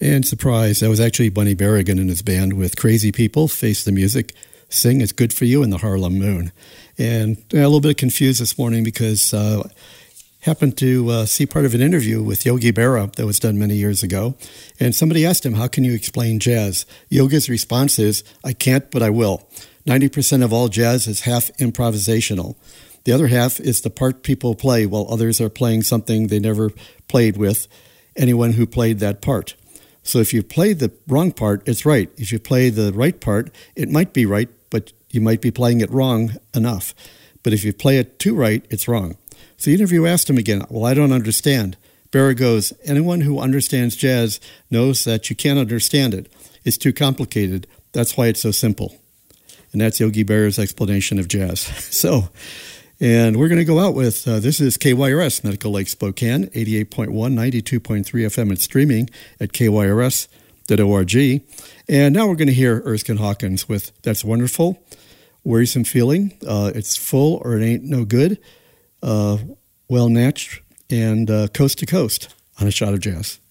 And surprise, that was actually Bunny Berrigan and his band with Crazy People, Face the Music, Sing It's Good For You, and the Harlem Moon. And a little bit confused this morning because happened to see part of an interview with Yogi Berra that was done many years ago. And somebody asked him, how can you explain jazz? Yogi's response is, I can't, but I will. 90% of all jazz is half improvisational. The other half is the part people play while others are playing something they never played with anyone who played that part. So if you play the wrong part, it's right. If you play the right part, it might be right, but you might be playing it wrong enough. But if you play it too right, it's wrong. So the interview asked him again, well, I don't understand. Berra goes, anyone who understands jazz knows that you can't understand it. It's too complicated. That's why it's so simple. And that's Yogi Berra's explanation of jazz. And we're going to go out with, this is KYRS, Medical Lake Spokane, 88.1, 92.3 FM, and streaming at kyrs.org. And now we're going to hear Erskine Hawkins with That's Wonderful, Worrisome Feeling, It's Full or It Ain't No Good, Well Natched, and Coast to Coast on A Shot of Jazz.